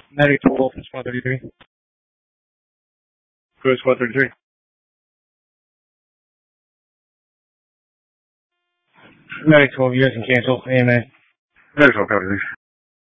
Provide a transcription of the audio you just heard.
Medic to Wolf, Squad 33. Go to Squad 33. Medic 12 years and cancel. AMA. Medic 12, copy, please.